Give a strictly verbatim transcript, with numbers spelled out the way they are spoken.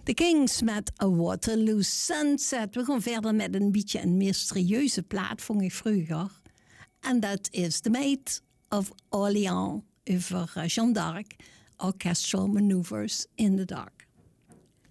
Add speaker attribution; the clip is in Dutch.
Speaker 1: The Kings met A Waterloo Sunset. We gaan verder met een beetje een mysterieuze plaat, vond ik vroeger. En dat is The Maid of Orleans over Jeanne d'Arc, Orchestral Maneuvers in the Dark.